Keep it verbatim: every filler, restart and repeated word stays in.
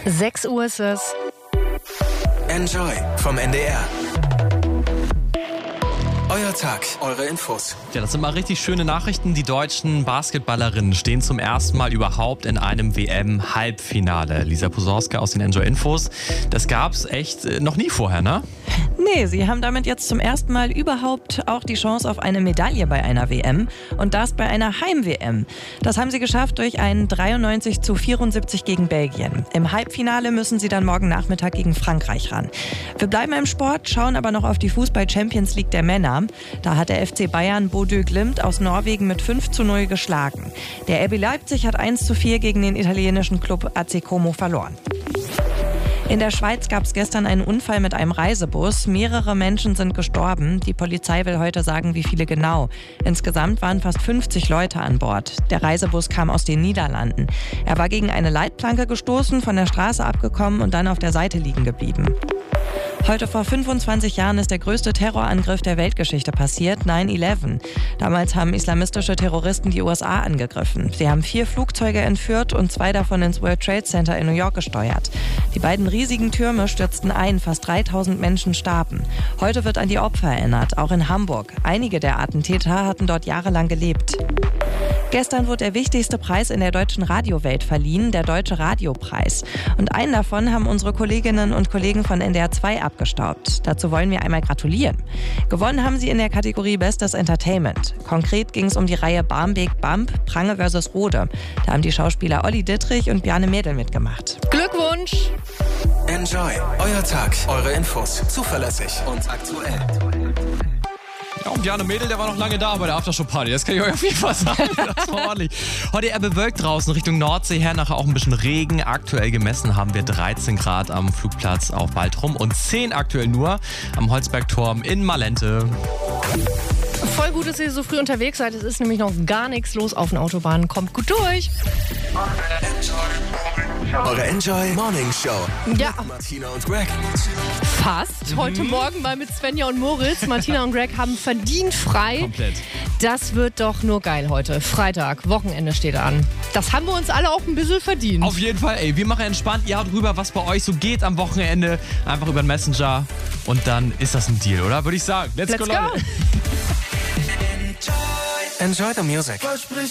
sechs Uhr ist es. Enjoy vom N D R. Euer Tag, eure Infos. Ja, das sind mal richtig schöne Nachrichten. Die deutschen Basketballerinnen stehen zum ersten Mal überhaupt in einem W M-Halbfinale. Lisa Posauska aus den Enjoy-Infos. Das gab's echt noch nie vorher, ne? Nee, sie haben damit jetzt zum ersten Mal überhaupt auch die Chance auf eine Medaille bei einer W M. Und das bei einer Heim-W M. Das haben sie geschafft durch einen dreiundneunzig zu vierundsiebzig gegen Belgien. Im Halbfinale müssen sie dann morgen Nachmittag gegen Frankreich ran. Wir bleiben im Sport, schauen aber noch auf die Fußball-Champions League der Männer. Da hat der F C Bayern Bodø Glimt aus Norwegen mit fünf zu null geschlagen. Der R B Leipzig hat eins zu vier gegen den italienischen Club A C Como verloren. In der Schweiz gab es gestern einen Unfall mit einem Reisebus. Mehrere Menschen sind gestorben. Die Polizei will heute sagen, wie viele genau. Insgesamt waren fast fünfzig Leute an Bord. Der Reisebus kam aus den Niederlanden. Er war gegen eine Leitplanke gestoßen, von der Straße abgekommen und dann auf der Seite liegen geblieben. Heute vor fünfundzwanzig Jahren ist der größte Terrorangriff der Weltgeschichte passiert, neun elf. Damals haben islamistische Terroristen die U S A angegriffen. Sie haben vier Flugzeuge entführt und zwei davon ins World Trade Center in New York gesteuert. Die beiden riesigen Türme stürzten ein, fast dreitausend Menschen starben. Heute wird an die Opfer erinnert, auch in Hamburg. Einige der Attentäter hatten dort jahrelang gelebt. Gestern wurde der wichtigste Preis in der deutschen Radiowelt verliehen, der Deutsche Radiopreis. Und einen davon haben unsere Kolleginnen und Kollegen von N D R zwei abgestaubt. Dazu wollen wir einmal gratulieren. Gewonnen haben sie in der Kategorie Bestes Entertainment. Konkret ging es um die Reihe Barmbek Bump, Prange versus Rode. Da haben die Schauspieler Olli Dittrich und Bjarne Mädel mitgemacht. Glückwunsch! Enjoy, euer Tag, eure Infos. Zuverlässig und aktuell. Ja, und Bjarne Mädel, der war noch lange da bei der Aftershow-Party. Das kann ich euch auf jeden Fall sagen. Das war ordentlich. Heute eher bewölkt draußen, Richtung Nordsee her, nachher auch ein bisschen Regen. Aktuell gemessen haben wir dreizehn Grad am Flugplatz auf Baltrum und zehn aktuell nur am Holzbergturm in Malente. Voll gut, dass ihr so früh unterwegs seid. Es ist nämlich noch gar nichts los auf den Autobahnen. Kommt gut durch. Eure Enjoy Morning Show. Ja. Mit Martina und Greg. Fast. Heute Morgen mal mit Svenja und Moritz. Martina und Greg haben verdient frei. Komplett. Das wird doch nur geil heute. Freitag, Wochenende steht an. Das haben wir uns alle auch ein bisschen verdient. Auf jeden Fall, ey, wir machen entspannt. Ihr haut rüber, was bei euch so geht am Wochenende. Einfach über den Messenger. Und dann ist das ein Deal, oder? Würde ich sagen. Let's, Let's go, go. Leute. Enjoy the music.